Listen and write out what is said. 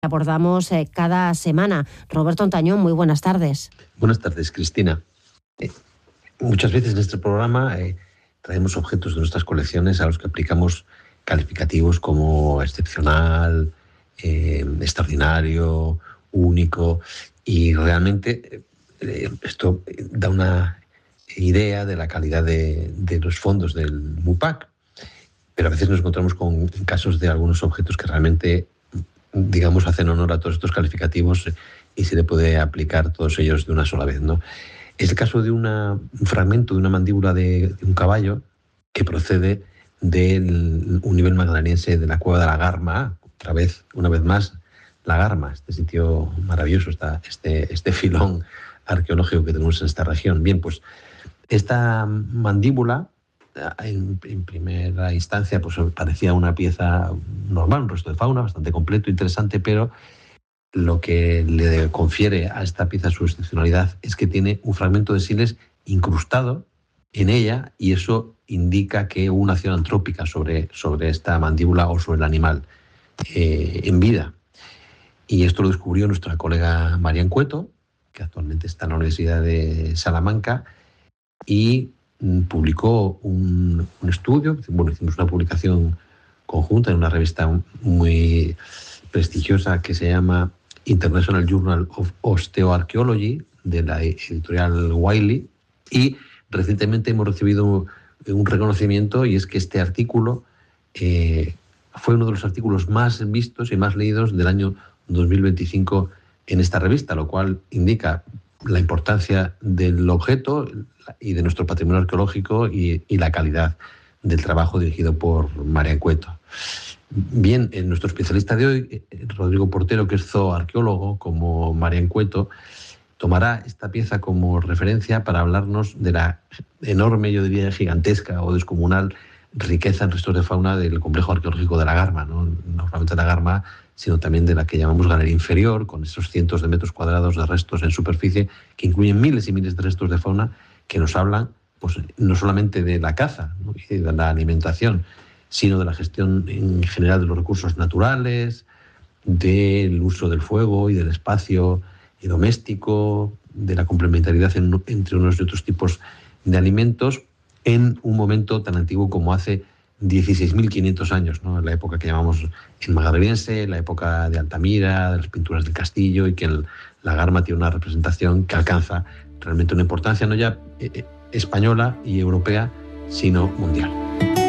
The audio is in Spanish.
Abordamos cada semana. Roberto Ontañón, muy buenas tardes. Buenas tardes, Cristina. Muchas veces en este programa traemos objetos de nuestras colecciones a los que aplicamos calificativos como excepcional, extraordinario, único, y realmente esto da una idea de la calidad de los fondos del MUPAC, pero a veces nos encontramos con casos de algunos objetos que realmente, digamos, hacen honor a todos estos calificativos y se le puede aplicar todos ellos de una sola vez, ¿no? Es el caso de un fragmento de una mandíbula de un caballo que procede de un nivel magdaleniense de la cueva de la Garma, una vez más, la Garma, este sitio maravilloso, este filón arqueológico que tenemos en esta región. Bien, pues esta mandíbula, en primera instancia, pues parecía una pieza normal, un resto de fauna bastante completo, interesante, pero lo que le confiere a esta pieza su excepcionalidad es que tiene un fragmento de siles incrustado en ella, y eso indica que hubo una acción antrópica sobre esta mandíbula o sobre el animal en vida. Y esto lo descubrió nuestra colega Marian Cueto, que actualmente está en la Universidad de Salamanca, y publicó un estudio. Bueno, hicimos una publicación conjunta en una revista muy prestigiosa que se llama International Journal of Osteoarchaeology, de la editorial Wiley, y recientemente hemos recibido un reconocimiento, y es que este artículo fue uno de los artículos más vistos y más leídos del año 2025 en esta revista, lo cual indica la importancia del objeto y de nuestro patrimonio arqueológico y la calidad del trabajo dirigido por Marian Cueto. Bien, nuestro especialista de hoy, Rodrigo Portero, que es zooarqueólogo como Marian Cueto, tomará esta pieza como referencia para hablarnos de la enorme, yo diría gigantesca o descomunal riqueza en restos de fauna del complejo arqueológico de la Garma, no solamente de la Garma, sino también de la que llamamos Galería Inferior, con esos cientos de metros cuadrados de restos en superficie que incluyen miles y miles de restos de fauna que nos hablan, pues, no solamente de la caza, ¿no?, y de la alimentación, sino de la gestión en general de los recursos naturales, del uso del fuego y del espacio doméstico, de la complementariedad entre unos y otros tipos de alimentos en un momento tan antiguo como hace 16.500 años, ¿no?, en la época que llamamos el magdaleniense, la época de Altamira, de las pinturas del castillo, y que la Garma tiene una representación que alcanza realmente una importancia no ya española y europea, sino mundial.